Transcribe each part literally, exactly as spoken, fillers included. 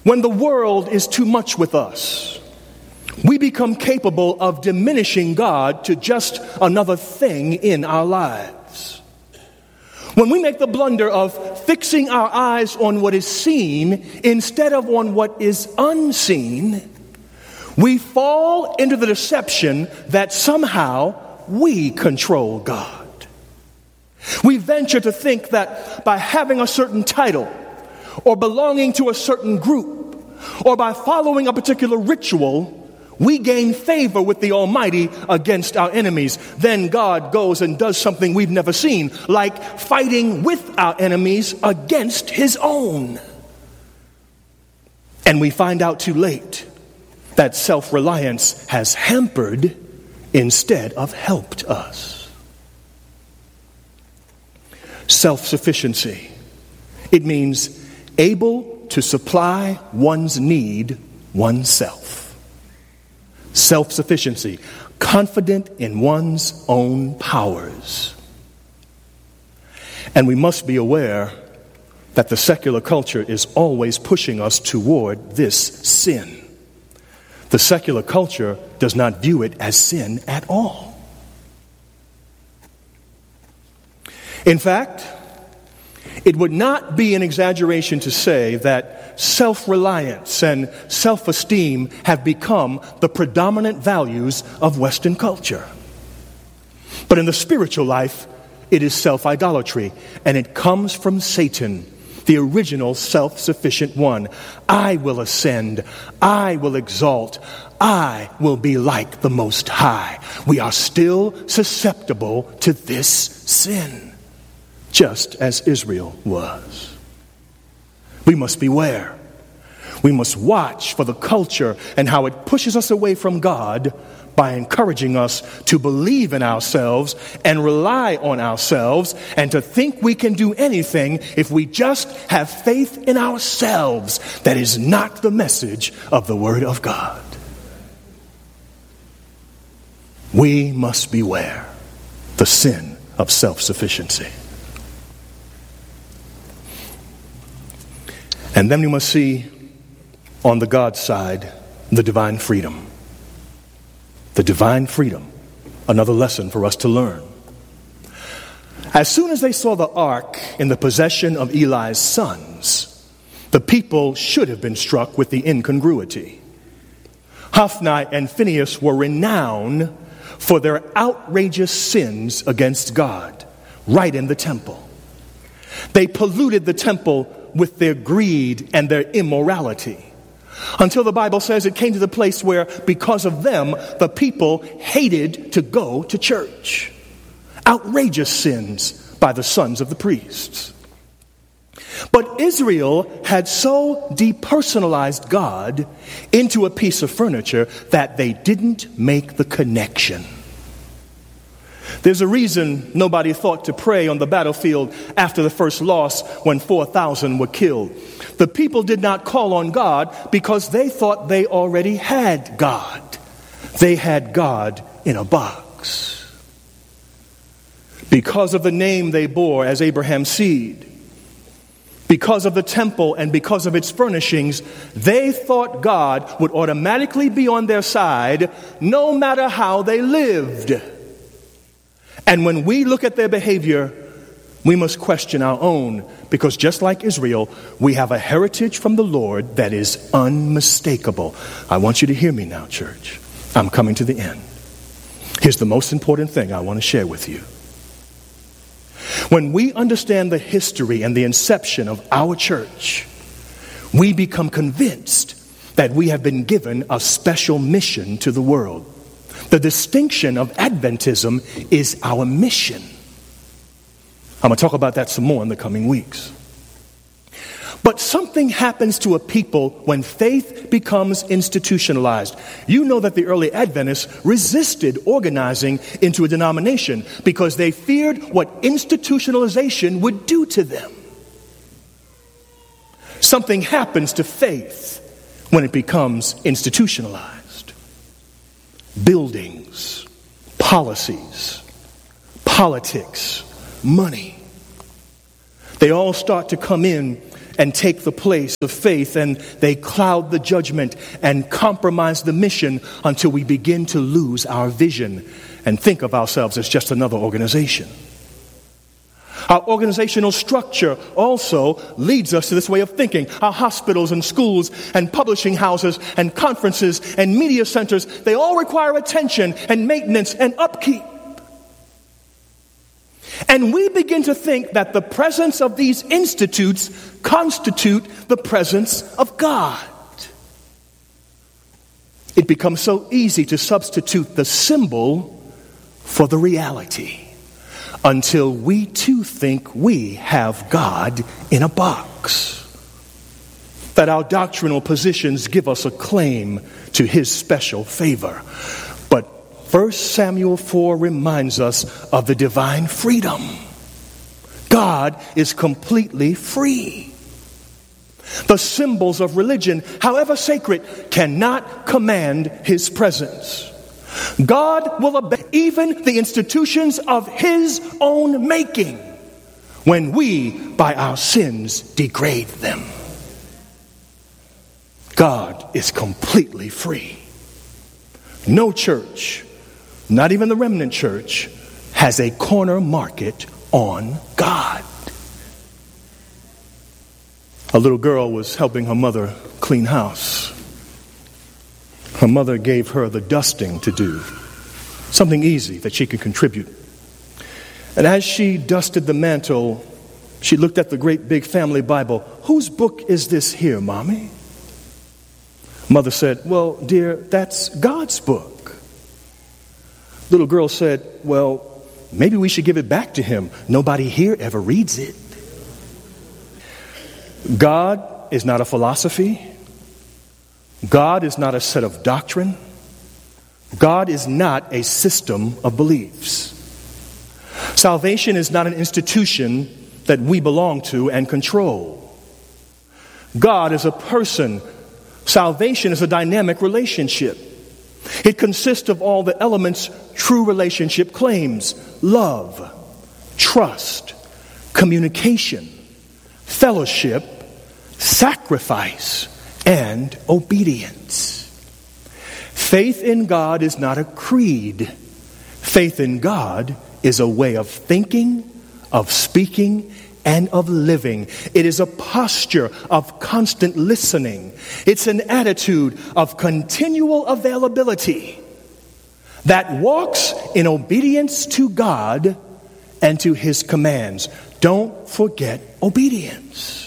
When the world is too much with us, we become capable of diminishing God to just another thing in our lives. When we make the blunder of fixing our eyes on what is seen instead of on what is unseen, we fall into the deception that somehow we control God. We venture to think that by having a certain title, or belonging to a certain group, or by following a particular ritual, we gain favor with the Almighty against our enemies. Then God goes and does something we've never seen, like fighting with our enemies against His own. And we find out too late that self-reliance has hampered instead of helped us. Self-sufficiency. It means able to supply one's need oneself. Self-sufficiency, confident in one's own powers. And we must be aware that the secular culture is always pushing us toward this sin. The secular culture does not view it as sin at all. In fact, it would not be an exaggeration to say that self-reliance and self-esteem have become the predominant values of Western culture. But in the spiritual life, it is self-idolatry, and it comes from Satan, the original self-sufficient one. I will ascend. I will exalt. I will be like the Most High. We are still susceptible to this sin, just as Israel was. We must beware. We must watch for the culture and how it pushes us away from God by encouraging us to believe in ourselves and rely on ourselves and to think we can do anything if we just have faith in ourselves. That is not the message of the Word of God. We must beware the sin of self-sufficiency. And then we must see on the God side the divine freedom. The divine freedom, another lesson for us to learn. As soon as they saw the ark in the possession of Eli's sons, the people should have been struck with the incongruity. Hophni and Phinehas were renowned for their outrageous sins against God, right in the temple. They polluted the temple with their greed and their immorality, until the Bible says it came to the place where, because of them, the people hated to go to church. Outrageous sins by the sons of the priests. But Israel had so depersonalized God into a piece of furniture that they didn't make the connection. There's a reason nobody thought to pray on the battlefield after the first loss when four thousand were killed. The people did not call on God because they thought they already had God. They had God in a box. Because of the name they bore as Abraham's seed, because of the temple and because of its furnishings, they thought God would automatically be on their side no matter how they lived. And when we look at their behavior, we must question our own, because just like Israel, we have a heritage from the Lord that is unmistakable. I want you to hear me now, church. I'm coming to the end. Here's the most important thing I want to share with you. When we understand the history and the inception of our church, we become convinced that we have been given a special mission to the world. The distinction of Adventism is our mission. I'm going to talk about that some more in the coming weeks. But something happens to a people when faith becomes institutionalized. You know that the early Adventists resisted organizing into a denomination because they feared what institutionalization would do to them. Something happens to faith when it becomes institutionalized. Buildings, policies, politics, money. They all start to come in and take the place of faith, and they cloud the judgment and compromise the mission until we begin to lose our vision and think of ourselves as just another organization. Our organizational structure also leads us to this way of thinking. Our hospitals and schools and publishing houses and conferences and media centers, they all require attention and maintenance and upkeep. And we begin to think that the presence of these institutes constitute the presence of God. It becomes so easy to substitute the symbol for the reality, until we too think we have God in a box. That our doctrinal positions give us a claim to his special favor. But First Samuel four reminds us of the divine freedom. God is completely free. The symbols of religion, however sacred, cannot command his presence. God will obey even the institutions of his own making when we, by our sins, degrade them. God is completely free. No church, not even the remnant church, has a corner market on God. A little girl was helping her mother clean house. Her mother gave her the dusting to do, something easy that she could contribute. And as she dusted the mantle, she looked at the great big family Bible. "Whose book is this here, Mommy?" Mother said, "Well, dear, that's God's book." Little girl said, "Well, maybe we should give it back to him. Nobody here ever reads it." God is not a philosophy. God is not a set of doctrine. God is not a system of beliefs. Salvation is not an institution that we belong to and control. God is a person. Salvation is a dynamic relationship. It consists of all the elements true relationship claims: love, trust, communication, fellowship, sacrifice, and obedience. Faith in God is not a creed. Faith in God is a way of thinking, of speaking, and of living. It is a posture of constant listening. It's an attitude of continual availability that walks in obedience to God and to his commands. Don't forget obedience.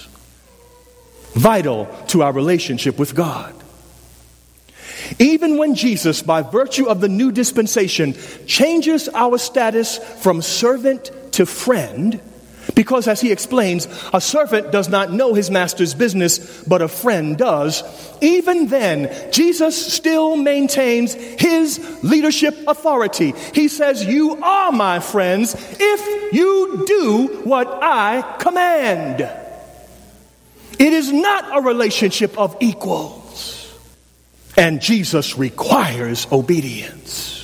Vital to our relationship with God. Even when Jesus, by virtue of the new dispensation, changes our status from servant to friend, because as he explains, a servant does not know his master's business, but a friend does, even then, Jesus still maintains his leadership authority. He says, "You are my friends if you do what I command." It is not a relationship of equals. And Jesus requires obedience.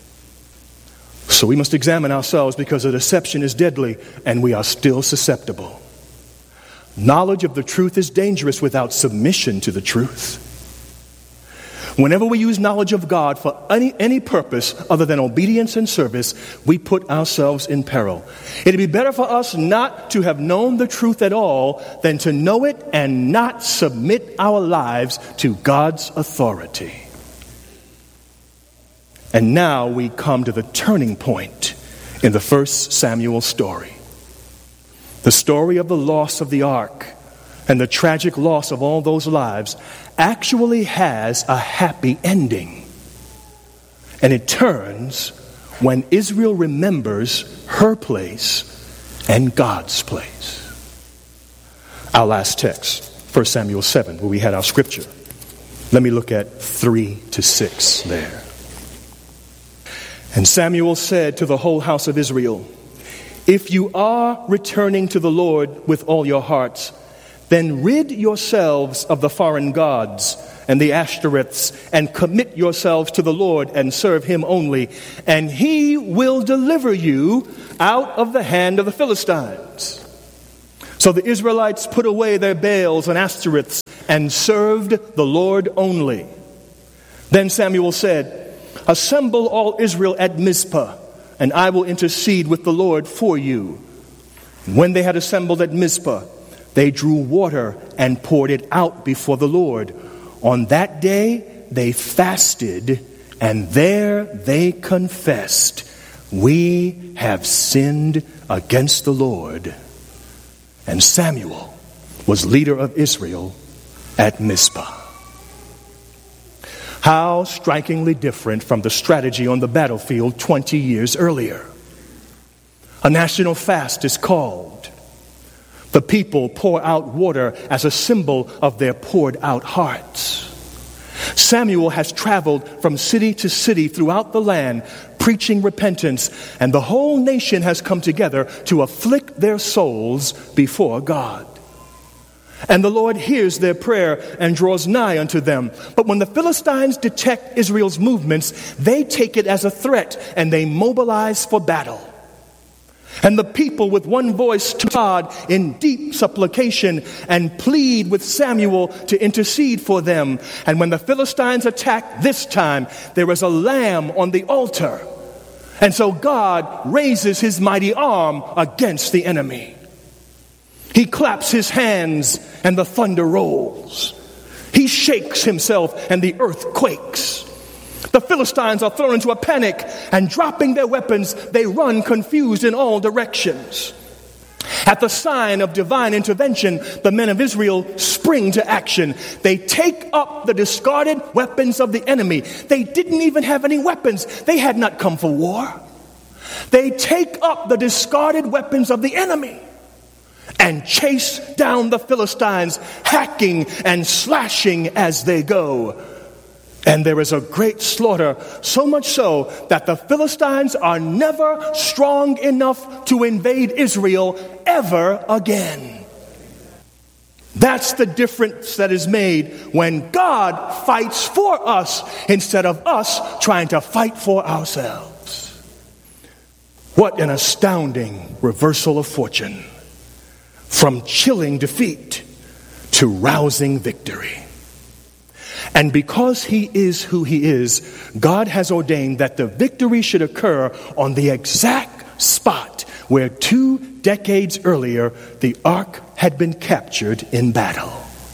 So we must examine ourselves, because a deception is deadly and we are still susceptible. Knowledge of the truth is dangerous without submission to the truth. Whenever we use knowledge of God for any, any purpose other than obedience and service, we put ourselves in peril. It'd be better for us not to have known the truth at all than to know it and not submit our lives to God's authority. And now we come to the turning point in the First Samuel story. The story of the loss of the ark and the tragic loss of all those lives actually has a happy ending. And it turns when Israel remembers her place and God's place. Our last text, First Samuel seven, where we had our scripture. Let me look at three to six there. And Samuel said to the whole house of Israel, "If you are returning to the Lord with all your hearts, then rid yourselves of the foreign gods and the Ashtoreths, and commit yourselves to the Lord and serve him only, and he will deliver you out of the hand of the Philistines." So the Israelites put away their Baals and Ashtoreths and served the Lord only. Then Samuel said, "Assemble all Israel at Mizpah, and I will intercede with the Lord for you." And when they had assembled at Mizpah, they drew water and poured it out before the Lord. On that day they fasted, and there they confessed, "We have sinned against the Lord." And Samuel was leader of Israel at Mizpah. How strikingly different from the strategy on the battlefield twenty years earlier. A national fast is called. The people pour out water as a symbol of their poured out hearts. Samuel has traveled from city to city throughout the land, preaching repentance, and the whole nation has come together to afflict their souls before God. And the Lord hears their prayer and draws nigh unto them. But when the Philistines detect Israel's movements, they take it as a threat and they mobilize for battle. And the people with one voice to God in deep supplication and plead with Samuel to intercede for them. And when the Philistines attack this time, there is a lamb on the altar. And so God raises his mighty arm against the enemy. He claps his hands and the thunder rolls. He shakes himself and the earth quakes. The Philistines are thrown into a panic, and dropping their weapons, they run confused in all directions. At the sign of divine intervention, the men of Israel spring to action. They take up the discarded weapons of the enemy. They didn't even have any weapons. They had not come for war. They take up the discarded weapons of the enemy and chase down the Philistines, hacking and slashing as they go. And there is a great slaughter, so much so that the Philistines are never strong enough to invade Israel ever again. That's the difference that is made when God fights for us instead of us trying to fight for ourselves. What an astounding reversal of fortune. From chilling defeat to rousing victory. And because he is who he is, God has ordained that the victory should occur on the exact spot where two decades earlier the ark had been captured in battle.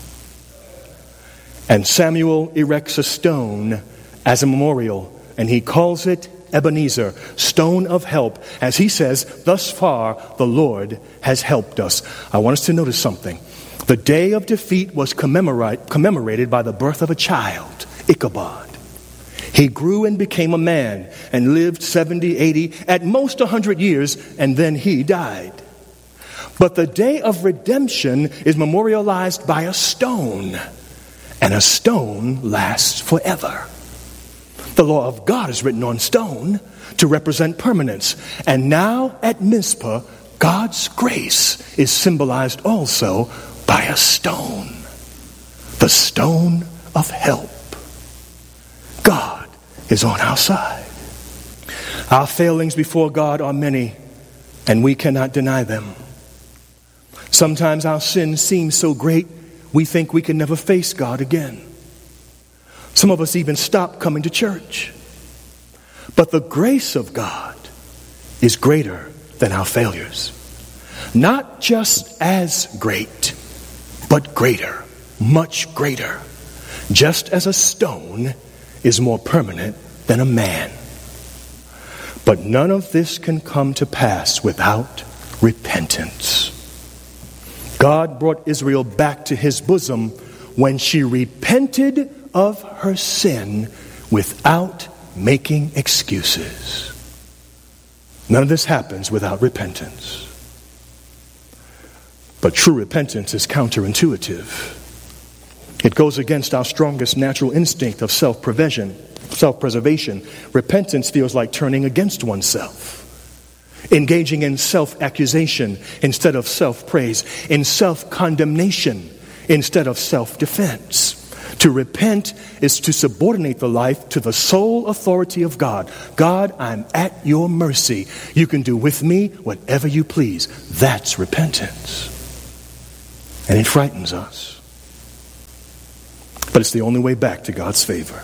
And Samuel erects a stone as a memorial, and he calls it Ebenezer, stone of help, as he says, thus far the Lord has helped us. I want us to notice something. The day of defeat was commemorate, commemorated by the birth of a child, Ichabod. He grew and became a man and lived seventy, eighty, at most one hundred years, and then he died. But the day of redemption is memorialized by a stone, and a stone lasts forever. The law of God is written on stone to represent permanence. And now at Mizpah, God's grace is symbolized also by a stone. The stone of help. God is on our side. Our failings before God are many, and we cannot deny them. Sometimes our sin seems so great, we think we can never face God again. Some of us even stop coming to church. But the grace of God is greater than our failures. Not just as great, but greater, much greater. Just as a stone is more permanent than a man. But none of this can come to pass without repentance. God brought Israel back to his bosom when she repented of her sin without making excuses. None of this happens without repentance. But true repentance is counterintuitive. It goes against our strongest natural instinct of self-preservation. Self-preservation. Repentance feels like turning against oneself, engaging in self-accusation instead of self-praise, in self-condemnation instead of self-defense. To repent is to subordinate the life to the sole authority of God. God, I'm at your mercy. You can do with me whatever you please. That's repentance. And it frightens us. But it's the only way back to God's favor.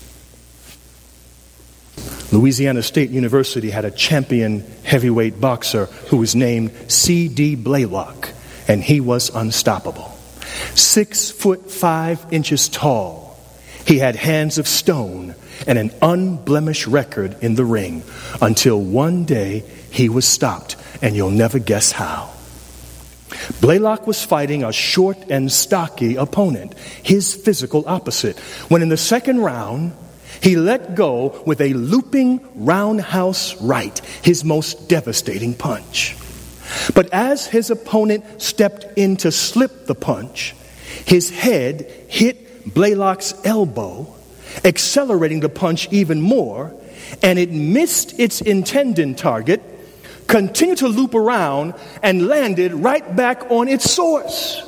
Louisiana State University had a champion heavyweight boxer who was named C D Blaylock, and he was unstoppable. Six foot five inches tall. He had hands of stone and an unblemished record in the ring until one day he was stopped, and you'll never guess how. Blaylock was fighting a short and stocky opponent, his physical opposite, when in the second round, he let go with a looping roundhouse right, his most devastating punch. But as his opponent stepped in to slip the punch, his head hit Blaylock's elbow, accelerating the punch even more, and it missed its intended target, continued to loop around, and landed right back on its source.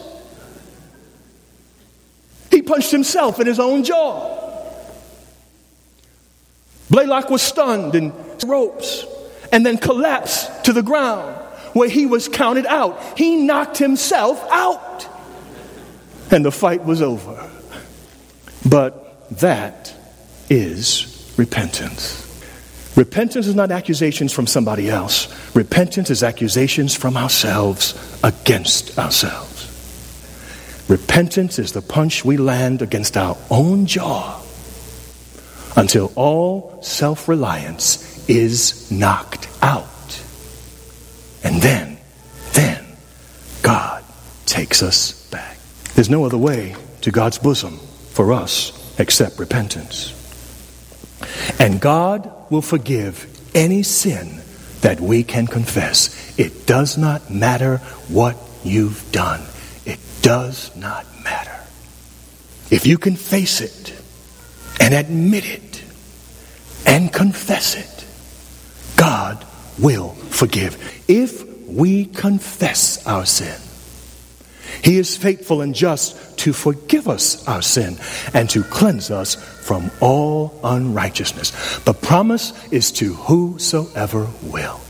He punched himself in his own jaw. Blaylock was stunned in ropes and then collapsed to the ground where he was counted out. He knocked himself out. And the fight was over. But that is repentance. Repentance is not accusations from somebody else. Repentance is accusations from ourselves against ourselves. Repentance is the punch we land against our own jaw until all self-reliance is knocked out. And then, then, God takes us back. There's no other way to God's bosom for us except repentance. And God will forgive any sin that we can confess. It does not matter what you've done. It does not matter. If you can face it and admit it and confess it, God will forgive. If we confess our sin, He is faithful and just to forgive us our sin and to cleanse us from all unrighteousness. The promise is to whosoever will.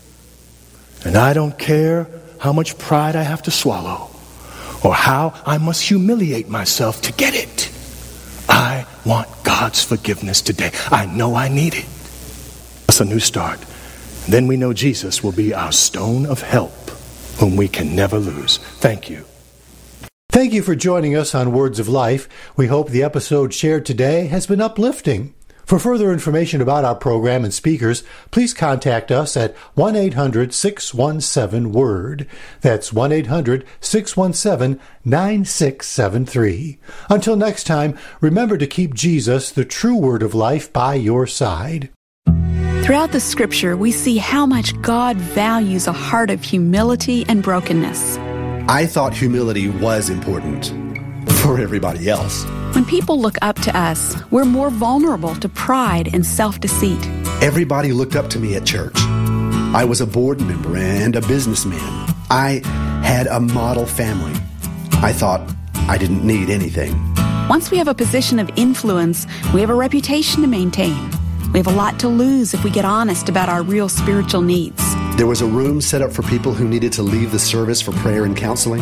And I don't care how much pride I have to swallow or how I must humiliate myself to get it. I want God's forgiveness today. I know I need it. It's a new start. Then we know Jesus will be our stone of help, whom we can never lose. Thank you. Thank you for joining us on Words of Life. We hope the episode shared today has been uplifting. For further information about our program and speakers, please contact us at one eight hundred six one seven WORD. That's one eight hundred six one seven nine six seven three. Until next time, remember to keep Jesus, the true Word of life, by your side. Throughout the Scripture, we see how much God values a heart of humility and brokenness. I thought humility was important for everybody else. When people look up to us, we're more vulnerable to pride and self-deceit. Everybody looked up to me at church. I was a board member and a businessman. I had a model family. I thought I didn't need anything. Once we have a position of influence, we have a reputation to maintain. We have a lot to lose if we get honest about our real spiritual needs. There was a room set up for people who needed to leave the service for prayer and counseling.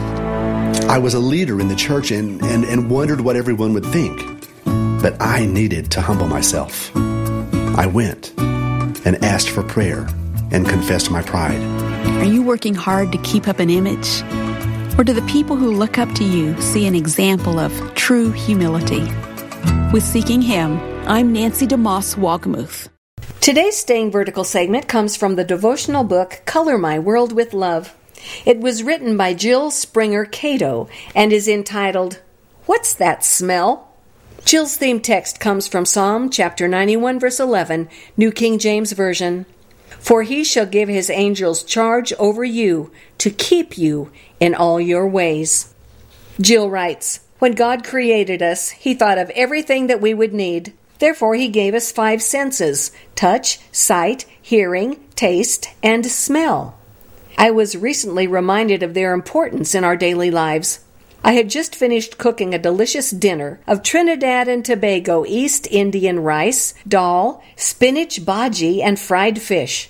I was a leader in the church and, and, and wondered what everyone would think. But I needed to humble myself. I went and asked for prayer and confessed my pride. Are you working hard to keep up an image? Or do the people who look up to you see an example of true humility? With Seeking Him, I'm Nancy DeMoss Wogmuth. Today's Staying Vertical segment comes from the devotional book, Color My World with Love. It was written by Jill Springer Cato and is entitled, What's That Smell? Jill's theme text comes from Psalm chapter ninety-one, verse eleven, New King James Version. For he shall give his angels charge over you to keep you in all your ways. Jill writes, When God created us, He thought of everything that we would need. Therefore, He gave us five senses: touch, sight, hearing, taste, and smell. I was recently reminded of their importance in our daily lives. I had just finished cooking a delicious dinner of Trinidad and Tobago East Indian rice, dal, spinach bhaji, and fried fish.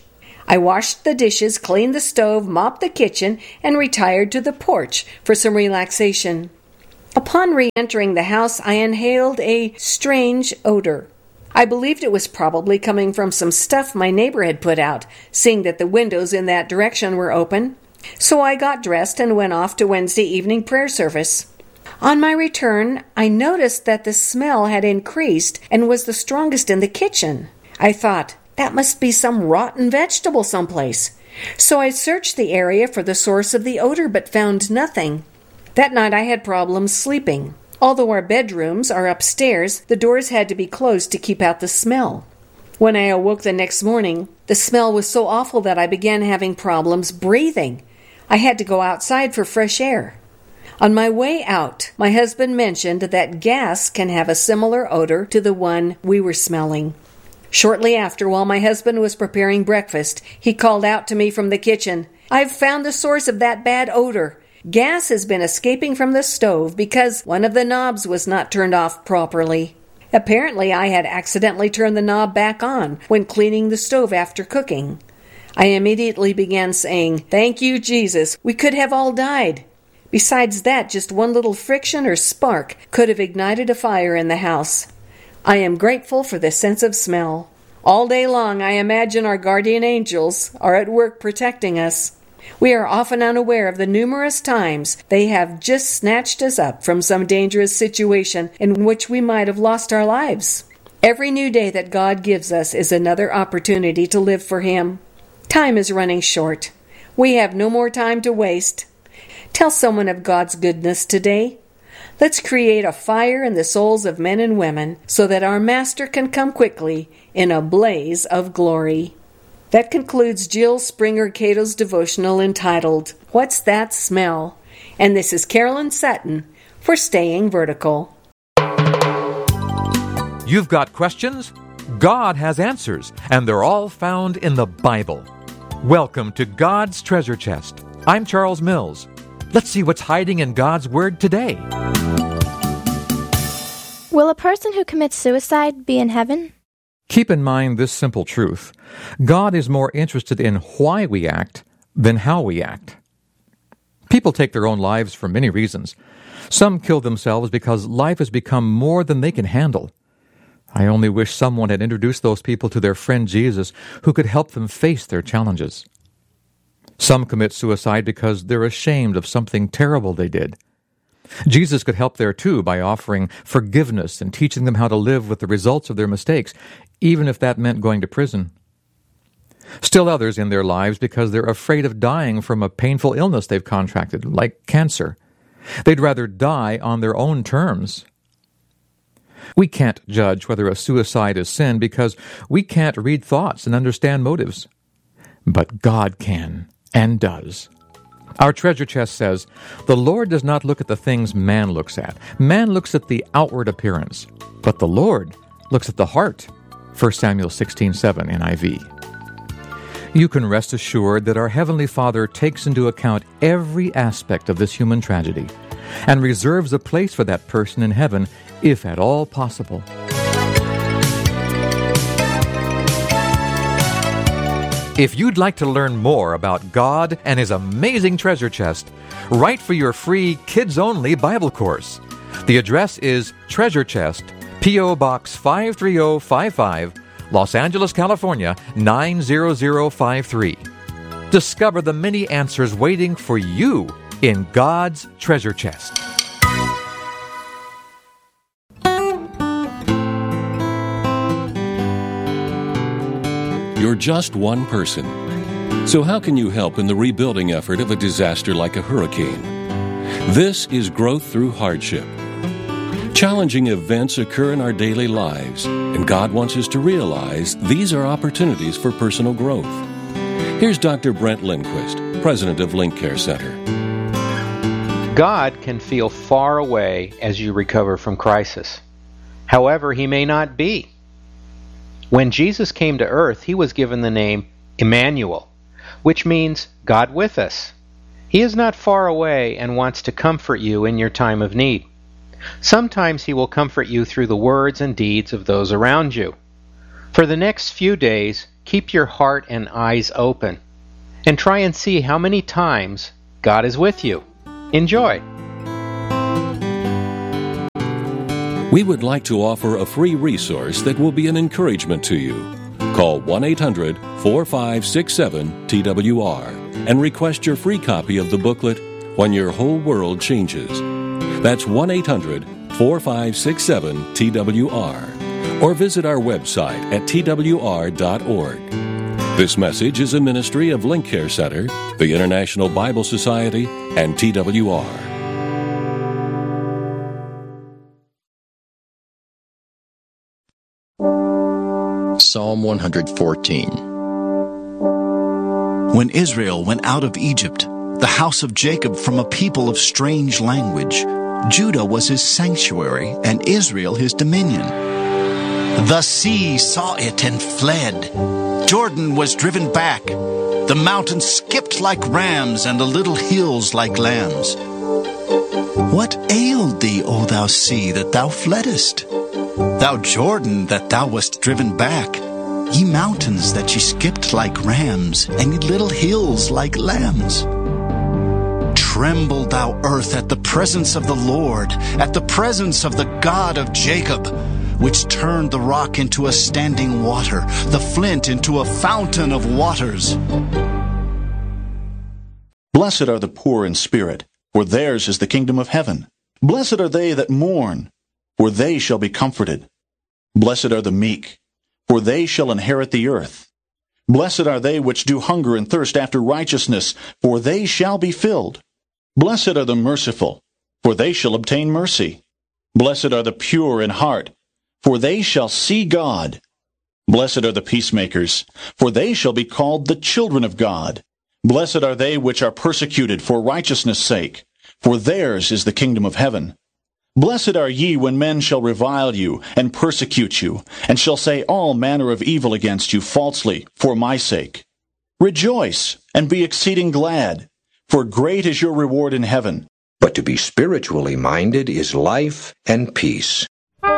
I washed the dishes, cleaned the stove, mopped the kitchen, and retired to the porch for some relaxation. Upon re-entering the house, I inhaled a strange odor. I believed it was probably coming from some stuff my neighbor had put out, seeing that the windows in that direction were open. So I got dressed and went off to Wednesday evening prayer service. On my return, I noticed that the smell had increased and was the strongest in the kitchen. I thought, that must be some rotten vegetable someplace. So I searched the area for the source of the odor, but found nothing. That night I had problems sleeping. Although our bedrooms are upstairs, the doors had to be closed to keep out the smell. When I awoke the next morning, the smell was so awful that I began having problems breathing. I had to go outside for fresh air. On my way out, my husband mentioned that gas can have a similar odor to the one we were smelling. Shortly after, while my husband was preparing breakfast, he called out to me from the kitchen, "I've found the source of that bad odor. Gas has been escaping from the stove because one of the knobs was not turned off properly." Apparently, I had accidentally turned the knob back on when cleaning the stove after cooking. I immediately began saying, "Thank you, Jesus. We could have all died." Besides that, just one little friction or spark could have ignited a fire in the house. I am grateful for the sense of smell. All day long, I imagine our guardian angels are at work protecting us. We are often unaware of the numerous times they have just snatched us up from some dangerous situation in which we might have lost our lives. Every new day that God gives us is another opportunity to live for Him. Time is running short. We have no more time to waste. Tell someone of God's goodness today. Let's create a fire in the souls of men and women so that our Master can come quickly in a blaze of glory. That concludes Jill Springer Cato's devotional entitled, What's That Smell? And this is Carolyn Sutton for Staying Vertical. You've got questions? God has answers, and they're all found in the Bible. Welcome to God's Treasure Chest. I'm Charles Mills. Let's see what's hiding in God's Word today. Will a person who commits suicide be in heaven? Keep in mind this simple truth. God is more interested in why we act than how we act. People take their own lives for many reasons. Some kill themselves because life has become more than they can handle. I only wish someone had introduced those people to their friend Jesus, who could help them face their challenges. Some commit suicide because they're ashamed of something terrible they did. Jesus could help there too by offering forgiveness and teaching them how to live with the results of their mistakes, even if that meant going to prison. Still others in their lives because they're afraid of dying from a painful illness they've contracted, like cancer. They'd rather die on their own terms. We can't judge whether a suicide is sin because we can't read thoughts and understand motives. But God can and does. Our treasure chest says, "The Lord does not look at the things man looks at. Man looks at the outward appearance, but the Lord looks at the heart." First Samuel sixteen seven N I V. You can rest assured that our Heavenly Father takes into account every aspect of this human tragedy and reserves a place for that person in heaven, if at all possible. If you'd like to learn more about God and His amazing treasure chest, write for your free kids-only Bible course. The address is Treasure Chest, P O. Box five three zero five five, Los Angeles, California, nine zero zero five three. Discover the many answers waiting for you in God's treasure chest. You're just one person. So how can you help in the rebuilding effort of a disaster like a hurricane? This is Growth Through Hardship. Challenging events occur in our daily lives, and God wants us to realize these are opportunities for personal growth. Here's Doctor Brent Lindquist, president of Link Care Center. God can feel far away as you recover from crisis. However, He may not be. When Jesus came to earth, He was given the name Emmanuel, which means God with us. He is not far away and wants to comfort you in your time of need. Sometimes He will comfort you through the words and deeds of those around you. For the next few days, keep your heart and eyes open and try and see how many times God is with you. Enjoy. We would like to offer a free resource that will be an encouragement to you. Call one eight hundred, four five six seven, T W R and request your free copy of the booklet, When Your Whole World Changes. That's one eight hundred, four five six seven, T W R. Or visit our website at T W R dot org. This message is a ministry of Link Care Center, the International Bible Society, and T W R. Psalm one fourteen. When Israel went out of Egypt, the house of Jacob from a people of strange language, Judah was his sanctuary, and Israel his dominion. The sea saw it and fled. Jordan was driven back. The mountains skipped like rams, and the little hills like lambs. What ailed thee, O thou sea, that thou fleddest? Thou Jordan, that thou wast driven back? Ye mountains, that ye skipped like rams, and ye little hills like lambs. Tremble, thou earth, at the presence of the Lord, at the presence of the God of Jacob, which turned the rock into a standing water, the flint into a fountain of waters. Blessed are the poor in spirit, for theirs is the kingdom of heaven. Blessed are they that mourn, for they shall be comforted. Blessed are the meek, for they shall inherit the earth. Blessed are they which do hunger and thirst after righteousness, for they shall be filled. Blessed are the merciful, for they shall obtain mercy. Blessed are the pure in heart, for they shall see God. Blessed are the peacemakers, for they shall be called the children of God. Blessed are they which are persecuted for righteousness' sake, for theirs is the kingdom of heaven. Blessed are ye when men shall revile you, and persecute you, and shall say all manner of evil against you falsely, for my sake. Rejoice, and be exceeding glad, for great is your reward in heaven. But to be spiritually minded is life and peace.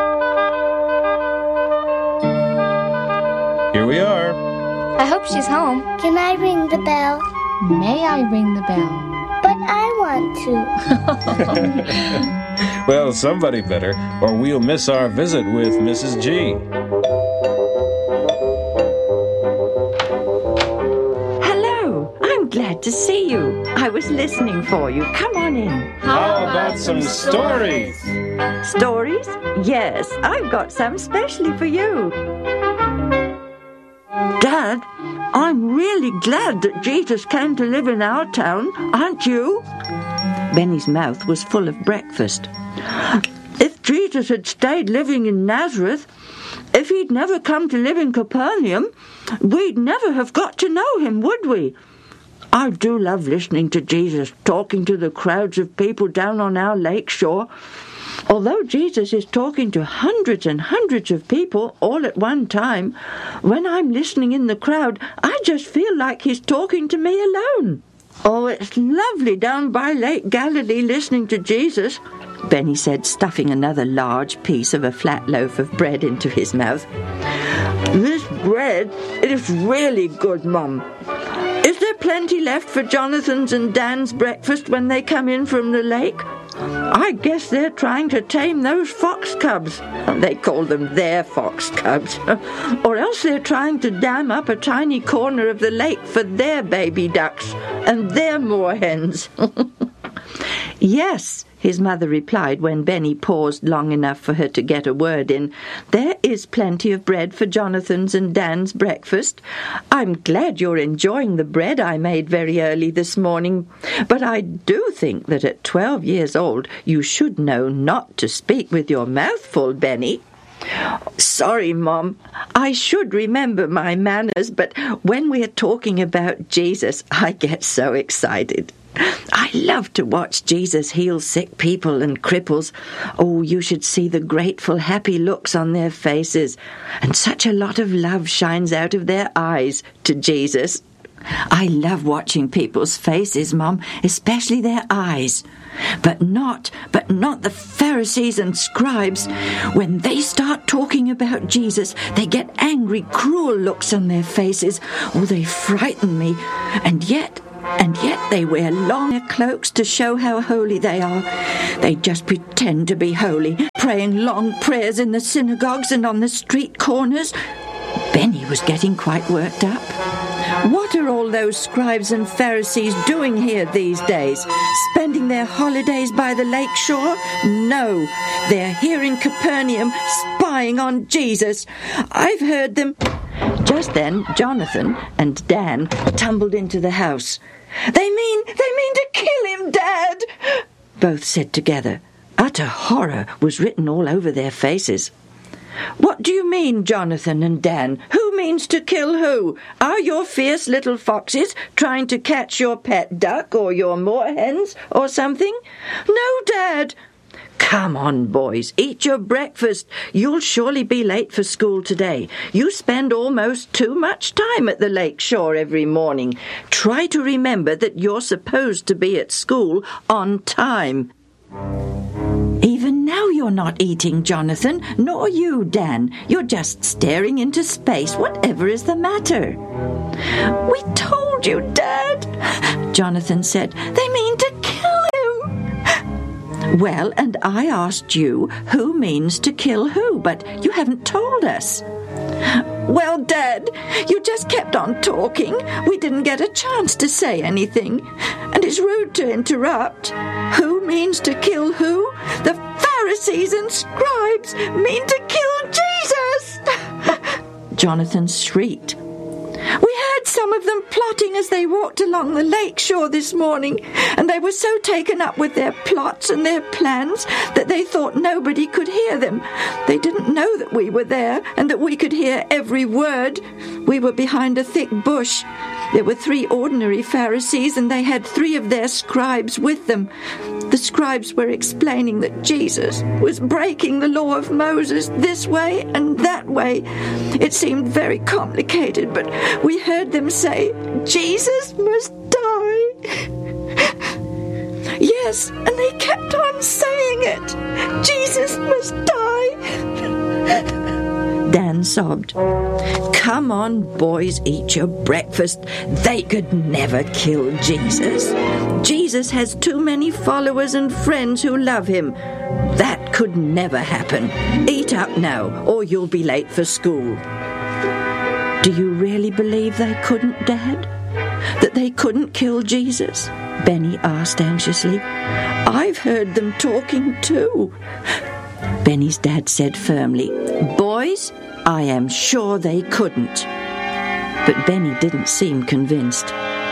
Here we are. I hope she's home. Can I ring the bell? May I ring the bell? But I want to. Well, somebody better, or we'll miss our visit with Missus G. Hello, I'm glad to see you. I was listening for you. Come on in. How about some stories? Stories? Yes, I've got some specially for you. Dad, I'm really glad that Jesus came to live in our town, aren't you? Benny's mouth was full of breakfast. If Jesus had stayed living in Nazareth, if he'd never come to live in Capernaum, we'd never have got to know him, would we? I do love listening to Jesus talking to the crowds of people down on our lake shore. Although Jesus is talking to hundreds and hundreds of people all at one time, when I'm listening in the crowd, I just feel like he's talking to me alone. Oh, it's lovely down by Lake Galilee listening to Jesus, Benny said, stuffing another large piece of a flat loaf of bread into his mouth. This bread is really good, Mum. Is there plenty left for Jonathan's and Dan's breakfast when they come in from the lake? I guess they're trying to tame those fox cubs. They call them their fox cubs. Or else they're trying to dam up a tiny corner of the lake for their baby ducks and their moorhens. Yes, his mother replied when Benny paused long enough for her to get a word in. There is plenty of bread for Jonathan's and Dan's breakfast. I'm glad you're enjoying the bread I made very early this morning, but I do think that at twelve years old you should know not to speak with your mouth full, Benny. Sorry, Mom. I should remember my manners, but when we're talking about Jesus, I get so excited. I love to watch Jesus heal sick people and cripples. Oh, you should see the grateful, happy looks on their faces. And such a lot of love shines out of their eyes to Jesus. I love watching people's faces, Mum, especially their eyes. But not, but not the Pharisees and scribes. When they start talking about Jesus, they get angry, cruel looks on their faces. Oh, they frighten me. And yet, and yet they wear long cloaks to show how holy they are. They just pretend to be holy, praying long prayers in the synagogues and on the street corners. Benny was getting quite worked up. What are all those scribes and Pharisees doing here these days? Spending their holidays by the lake shore? No, they're here in Capernaum spying on Jesus. I've heard them. Just then, Jonathan and Dan tumbled into the house. They mean, they mean to kill him, Dad, both said together. Utter horror was written all over their faces. What do you mean, Jonathan and Dan? Who means to kill who? Are your fierce little foxes trying to catch your pet duck or your moorhens or something? No, Dad. Come on, boys, eat your breakfast. You'll surely be late for school today. You spend almost too much time at the lake shore every morning. Try to remember that you're supposed to be at school on time. Even now you're not eating, Jonathan, nor you, Dan. You're just staring into space. Whatever is the matter? We told you, Dad, Jonathan said. They mean to kill him. Well, and I asked you who means to kill who, but you haven't told us. Well, Dad, you just kept on talking. We didn't get a chance to say anything. And it's rude to interrupt. Who means to kill who? The Pharisees and scribes mean to kill Jesus! Jonathan shrieked. We heard some of them plotting as they walked along the lake shore this morning, and they were so taken up with their plots and their plans that they thought nobody could hear them. They didn't know that we were there and that we could hear every word. We were behind a thick bush. There were three ordinary Pharisees, and they had three of their scribes with them. The scribes were explaining that Jesus was breaking the law of Moses this way and that way. It seemed very complicated, but we heard them say, Jesus must die. Yes, and they kept on saying it. Jesus must die. Dan sobbed. Come on, boys, eat your breakfast. They could never kill Jesus. Jesus has too many followers and friends who love him. That could never happen. Eat up now, or you'll be late for school. Do you really believe they couldn't, Dad? That they couldn't kill Jesus? Benny asked anxiously. I've heard them talking too. Benny's dad said firmly, Boys, I am sure they couldn't. But Benny didn't seem convinced.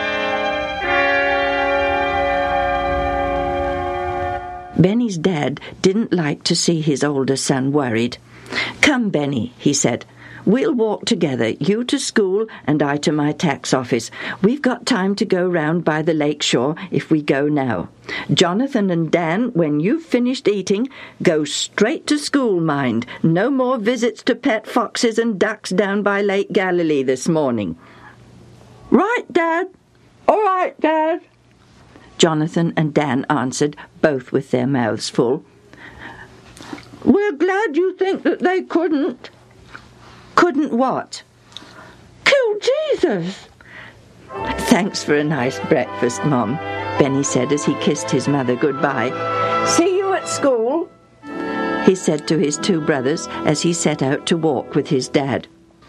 Benny's dad didn't like to see his older son worried. Come, Benny, he said. We'll walk together, you to school and I to my tax office. We've got time to go round by the lake shore if we go now. Jonathan and Dan, when you've finished eating, go straight to school, mind. No more visits to pet foxes and ducks down by Lake Galilee this morning. Right, Dad. All right, Dad. Jonathan and Dan answered, both with their mouths full. We're glad you think that they couldn't. Couldn't what? Kill Jesus. Thanks for a nice breakfast, Mom, Benny said as he kissed his mother goodbye. See you at school, he said to his two brothers as he set out to walk with his dad.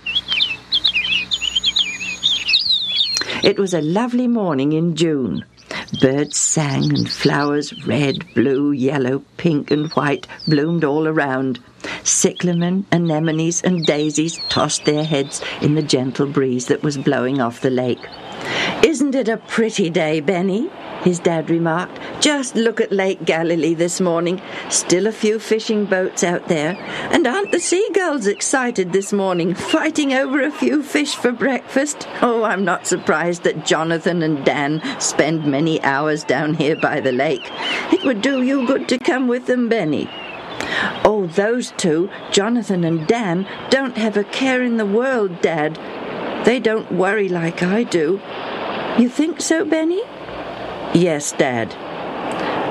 It was a lovely morning in June. Birds sang and flowers, red, blue, yellow, pink and white, bloomed all around. Cyclamen, anemones and daisies tossed their heads in the gentle breeze that was blowing off the lake. Isn't it a pretty day, Benny? His dad remarked. Just look at Lake Galilee this morning. Still a few fishing boats out there. And aren't the seagulls excited this morning, fighting over a few fish for breakfast? Oh, I'm not surprised that Jonathan and Dan spend many hours down here by the lake. It would do you good to come with them, Benny. Oh, those two, Jonathan and Dan, don't have a care in the world, Dad. They don't worry like I do. You think so, Benny? Yes, Dad.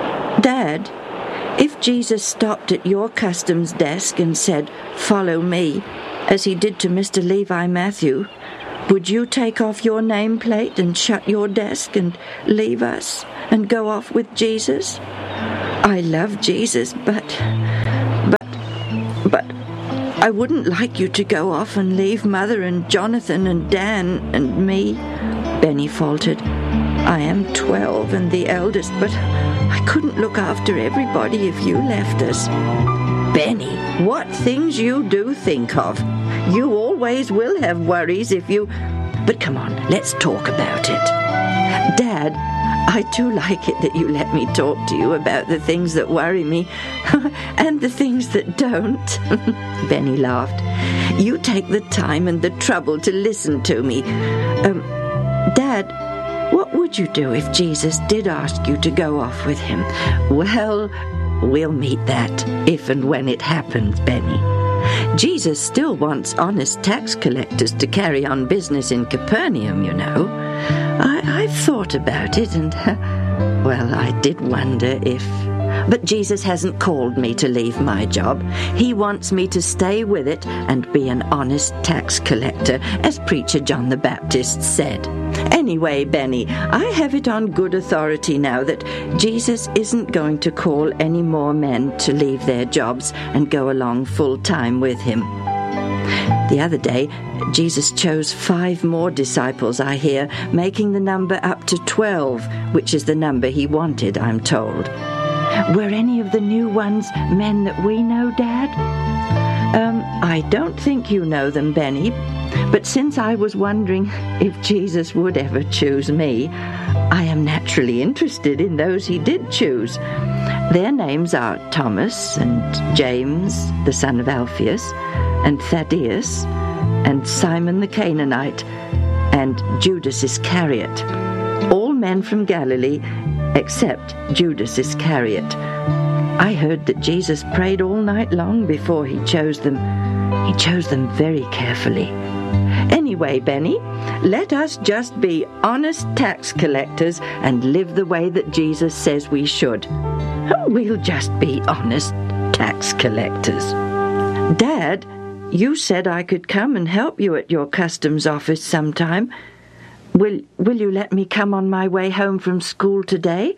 Dad, if Jesus stopped at your customs desk and said, "Follow me," as he did to Mister Levi Matthew, would you take off your nameplate and shut your desk and leave us and go off with Jesus? I love Jesus, but, but, but I wouldn't like you to go off and leave Mother and Jonathan and Dan and me. Benny faltered. I am twelve and the eldest, but I couldn't look after everybody if you left us. Benny, what things you do think of. You always will have worries if you... But come on, let's talk about it. Dad, I do like it that you let me talk to you about the things that worry me and the things that don't. Benny laughed. You take the time and the trouble to listen to me. Um, Dad, what would you do if Jesus did ask you to go off with him? Well, we'll meet that if and when it happens, Benny. Jesus still wants honest tax collectors to carry on business in Capernaum, you know. I, I've thought about it and, well, I did wonder if... But Jesus hasn't called me to leave my job. He wants me to stay with it and be an honest tax collector, as Preacher John the Baptist said. Anyway, Benny, I have it on good authority now that Jesus isn't going to call any more men to leave their jobs and go along full-time with him. The other day, Jesus chose five more disciples, I hear, making the number up to twelve, which is the number he wanted, I'm told. Were any of the new ones men that we know, Dad? Um, I don't think you know them, Benny, but since I was wondering if Jesus would ever choose me, I am naturally interested in those he did choose. Their names are Thomas and James, the son of Alphaeus, and Thaddeus, and Simon the Canaanite, and Judas Iscariot. All men from Galilee, except Judas Iscariot. I heard that Jesus prayed all night long before he chose them. He chose them very carefully. Anyway, Benny, let us just be honest tax collectors and live the way that Jesus says we should. We'll just be honest tax collectors. Dad, you said I could come and help you at your customs office sometime. Will will you let me come on my way home from school today?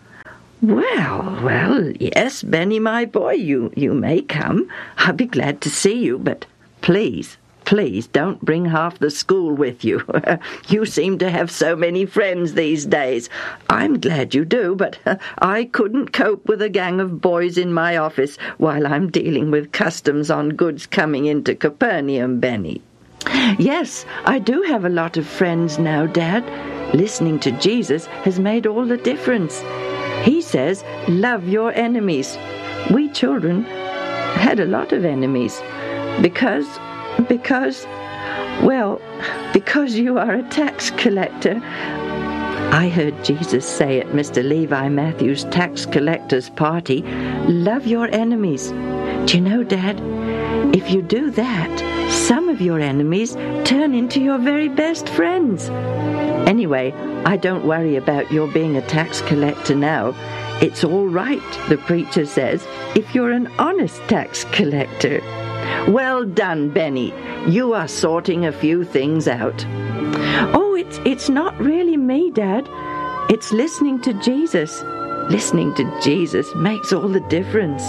Well, well, yes, Benny, my boy, you, you may come. I'll be glad to see you, but please, please don't bring half the school with you. You seem to have so many friends these days. I'm glad you do, but I couldn't cope with a gang of boys in my office while I'm dealing with customs on goods coming into Capernaum, Benny. Yes, I do have a lot of friends now, Dad. Listening to Jesus has made all the difference. He says, love your enemies. We children had a lot of enemies because, because, well, because you are a tax collector. I heard Jesus say at Mister Levi Matthews' tax collector's party, love your enemies. Do you know, Dad, if you do that, some of your enemies turn into your very best friends. Anyway, I don't worry about your being a tax collector now. It's all right, the preacher says, if you're an honest tax collector. Well done, Benny. You are sorting a few things out. Oh, it's, it's not really me, Dad. It's listening to Jesus. Listening to Jesus makes all the difference.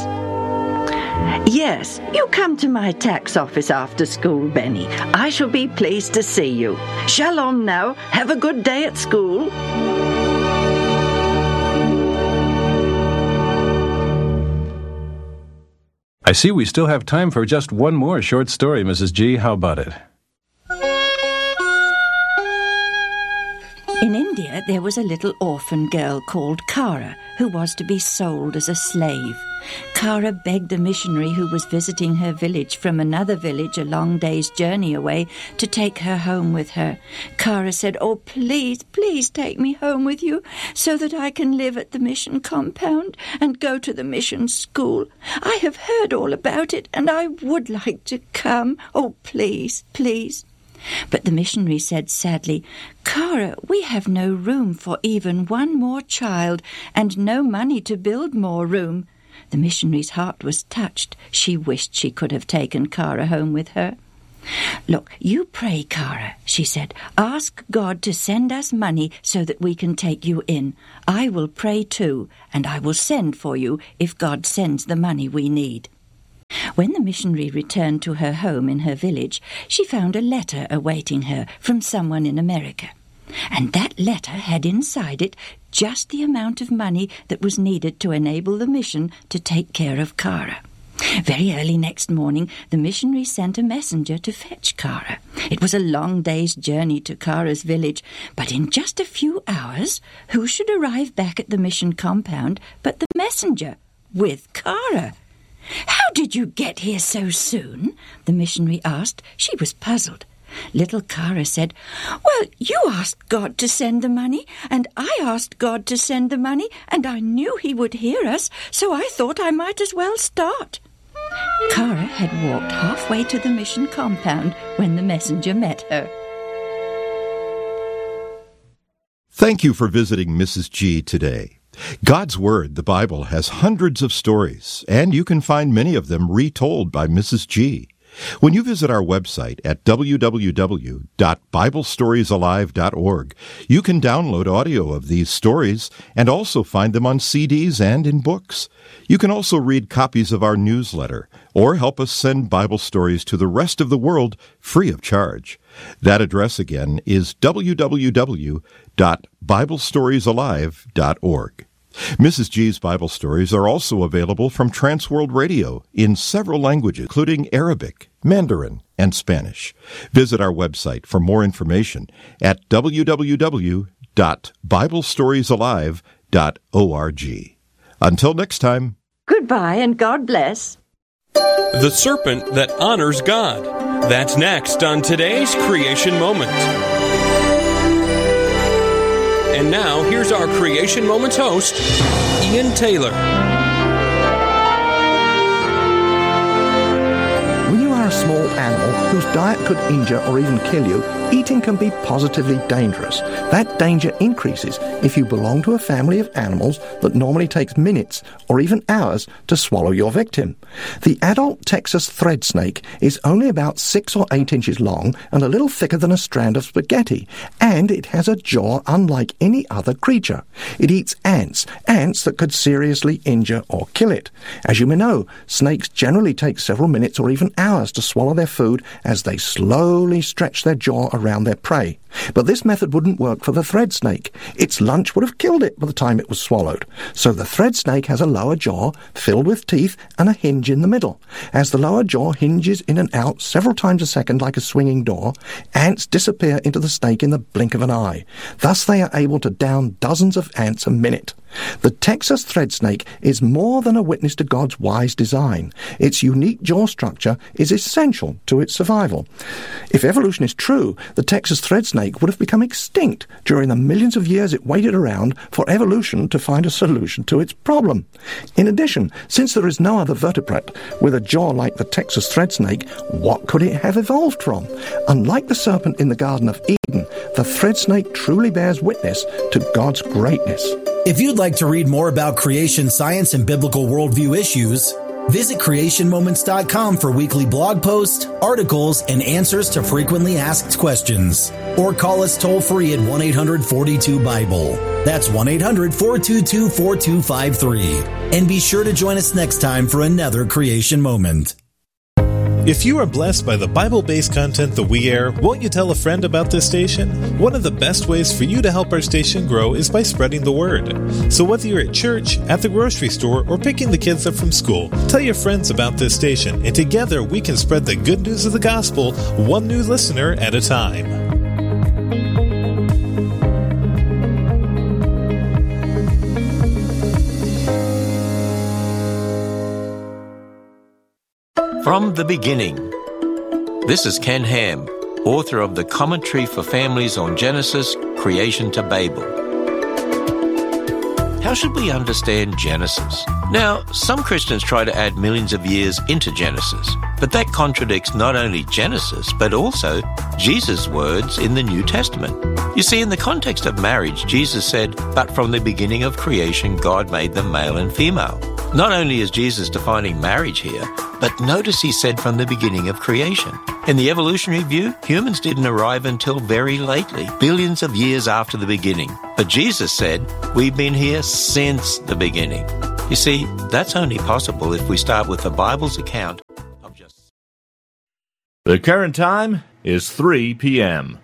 Yes, you come to my tax office after school, Benny. I shall be pleased to see you. Shalom now. Have a good day at school. I see we still have time for just one more short story, Missus G. How about it? In India, there was a little orphan girl called Kara, who was to be sold as a slave. Kara begged a missionary who was visiting her village from another village a long day's journey away to take her home with her. Kara said, "Oh, please, please take me home with you so that I can live at the mission compound and go to the mission school. I have heard all about it and I would like to come. Oh, please, please." But the missionary said sadly, "Cara, we have no room for even one more child, and no money to build more room." The missionary's heart was touched. She wished she could have taken Cara home with her. "Look, you pray, Cara," she said. "Ask God to send us money so that we can take you in. I will pray too, and I will send for you if God sends the money we need." When the missionary returned to her home in her village, she found a letter awaiting her from someone in America. And that letter had inside it just the amount of money that was needed to enable the mission to take care of Cara. Very early next morning, the missionary sent a messenger to fetch Cara. It was a long day's journey to Cara's village, but in just a few hours, who should arrive back at the mission compound but the messenger with Cara? "How did you get here so soon?" the missionary asked. She was puzzled. Little Cara said, "Well, you asked God to send the money, and I asked God to send the money, and I knew he would hear us, so I thought I might as well start." Cara had walked halfway to the mission compound when the messenger met her. Thank you for visiting Missus G today. God's Word, the Bible, has hundreds of stories, and you can find many of them retold by Missus G. When you visit our website at w w w dot bible stories alive dot org, you can download audio of these stories and also find them on C Ds and in books. You can also read copies of our newsletter or help us send Bible stories to the rest of the world free of charge. That address again is w w w dot bible stories alive dot org. Missus G's Bible stories are also available from Transworld Radio in several languages, including Arabic, Mandarin, and Spanish. Visit our website for more information at w w w dot bible stories alive dot org. Until next time. Goodbye and God bless. The Serpent That Honors God. That's next on today's Creation Moment. And now, here's our Creation Moments host, Ian Taylor. When you are a small animal whose diet could injure or even kill you, eating can be positively dangerous. That danger increases if you belong to a family of animals that normally takes minutes or even hours to swallow your victim. The adult Texas thread snake is only about six or eight inches long and a little thicker than a strand of spaghetti, and it has a jaw unlike any other creature. It eats ants, ants that could seriously injure or kill it. As you may know, snakes generally take several minutes or even hours to swallow their food as they slowly stretch their jaw around their prey. But this method wouldn't work for the thread snake. Its lunch would have killed it by the time it was swallowed. So the thread snake has a lower jaw filled with teeth and a hinge in the middle. As the lower jaw hinges in and out several times a second like a swinging door, ants disappear into the snake in the blink of an eye. Thus they are able to down dozens of ants a minute. The Texas thread snake is more than a witness to God's wise design. Its unique jaw structure is essential to its survival. If evolution is true, the Texas thread snake would have become extinct during the millions of years it waited around for evolution to find a solution to its problem. In addition, since there is no other vertebrate with a jaw like the Texas thread snake, what could it have evolved from? Unlike the serpent in the Garden of Eden, the thread snake truly bears witness to God's greatness. If you'd like to read more about creation science and biblical worldview issues, visit creation moments dot com for weekly blog posts, articles, and answers to frequently asked questions. Or call us toll-free at one eight hundred four two Bible. That's one eight hundred four two two four two five three. And be sure to join us next time for another Creation Moment. If you are blessed by the Bible-based content that we air, won't you tell a friend about this station? One of the best ways for you to help our station grow is by spreading the word. So whether you're at church, at the grocery store, or picking the kids up from school, tell your friends about this station, and together we can spread the good news of the gospel one new listener at a time. From the Beginning. This is Ken Ham, author of the Commentary for Families on Genesis, Creation to Babel. how should we understand Genesis? Now, some Christians try to add millions of years into Genesis, but that contradicts not only Genesis, but also Jesus' words in the New Testament. You see, in the context of marriage, Jesus said, "But from the beginning of creation, God made them male and female." Not only is Jesus defining marriage here, but notice he said from the beginning of creation. In the evolutionary view, humans didn't arrive until very lately, billions of years after the beginning. But Jesus said, we've been here since the beginning. You see, that's only possible if we start with the Bible's account of just... The current time is three p.m.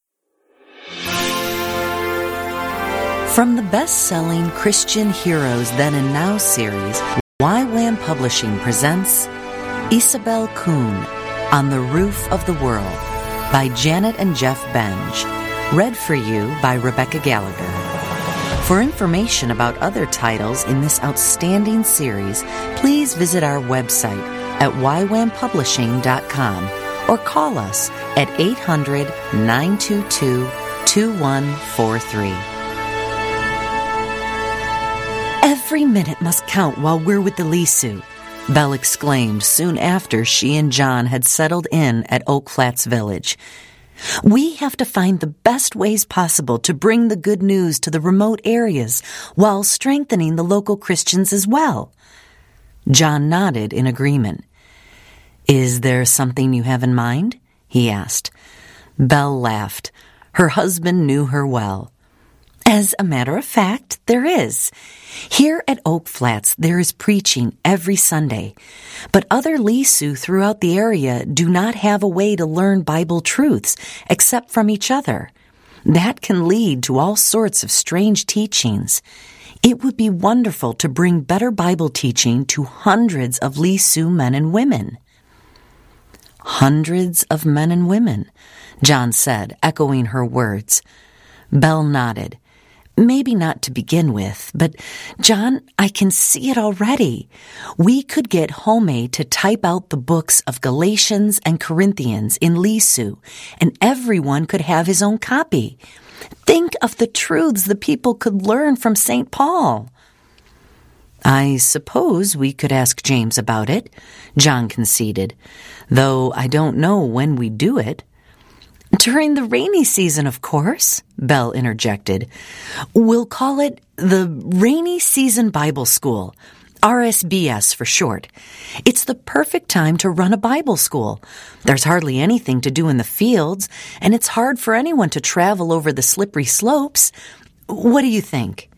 From the best-selling Christian Heroes Then and Now series, Y WAM Publishing presents Isabel Kuhn, On the Roof of the World, by Janet and Jeff Benge, read for you by Rebecca Gallagher. For information about other titles in this outstanding series, please visit our website at y wam publishing dot com or call us at eight hundred, nine two two, two one four three. Every minute must count while we're with the Lisu, Belle exclaimed soon after she and John had settled in at Oak Flats Village. We have to find the best ways possible to bring the good news to the remote areas while strengthening the local Christians as well. John nodded in agreement. Is there something you have in mind? He asked. Belle laughed. Her husband knew her well. As a matter of fact, there is. Here at Oak Flats, there is preaching every Sunday, but other Lisu throughout the area do not have a way to learn Bible truths except from each other. That can lead to all sorts of strange teachings. It would be wonderful to bring better Bible teaching to hundreds of Lisu men and women. Hundreds of men and women, John said, echoing her words. Belle nodded. Maybe not to begin with, but, John, I can see it already. We could get Home to type out the books of Galatians and Corinthians in Lisu, and everyone could have his own copy. Think of the truths the people could learn from Saint Paul. I suppose we could ask James about it, John conceded, though I don't know when we'd do it. During the rainy season, of course, Belle interjected. We'll call it the Rainy Season Bible School, R S B S for short. It's the perfect time to run a Bible school. There's hardly anything to do in the fields, and it's hard for anyone to travel over the slippery slopes. What do you think?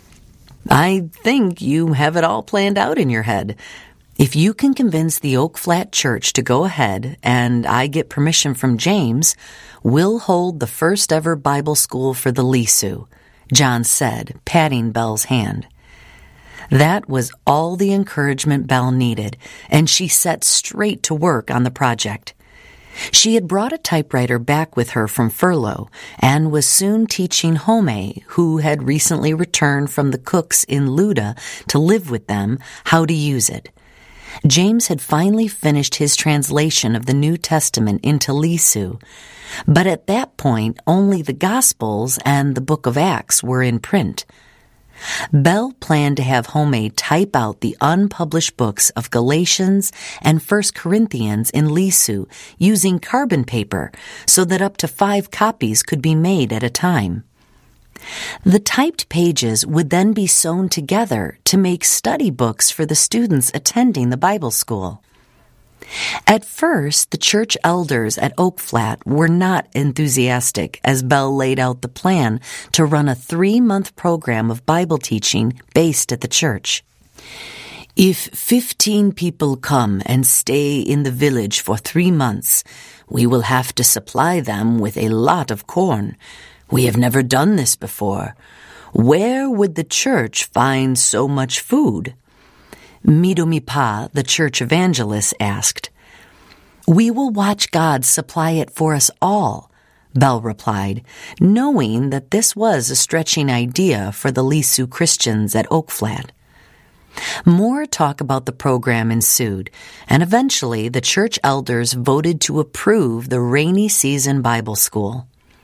I think you have it all planned out in your head. If you can convince the Oak Flat Church to go ahead and I get permission from James, we'll hold the first ever Bible school for the Lisu, John said, patting Belle's hand. That was all the encouragement Belle needed, and she set straight to work on the project. She had brought a typewriter back with her from furlough and was soon teaching Home, who had recently returned from the cooks in Luda to live with them, how to use it. James had finally finished his translation of the New Testament into Lisu, but at that point only the Gospels and the Book of Acts were in print. Belle planned to have Home type out the unpublished books of Galatians and First Corinthians in Lisu using carbon paper so that up to five copies could be made at a time. The typed pages would then be sewn together to make study books for the students attending the Bible school. At first, the church elders at Oak Flat were not enthusiastic as Belle laid out the plan to run a three-month program of Bible teaching based at the church. If fifteen people come and stay in the village for three months, we will have to supply them with a lot of corn. We have never done this before. Where would the church find so much food? Midomipa, the church evangelist, asked. We will watch God supply it for us all, Belle replied, knowing that this was a stretching idea for the Lisu Christians at Oak Flat. More talk about the program ensued, and eventually the church elders voted to approve the Rainy Season Bible School.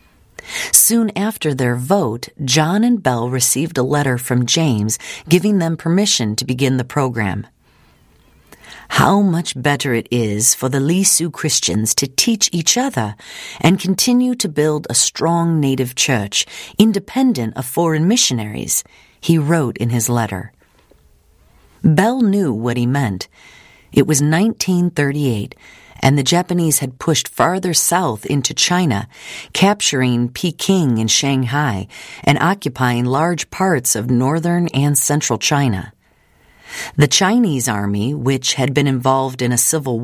Soon after their vote, John and Belle received a letter from James giving them permission to begin the program. How much better it is for the Lee Sioux Christians to teach each other and continue to build a strong native church, independent of foreign missionaries, he wrote in his letter. Belle knew what he meant. It was nineteen thirty-eight, and the Japanese had pushed farther south into China, capturing Peking and Shanghai and occupying large parts of northern and central China. The Chinese army, which had been involved in a civil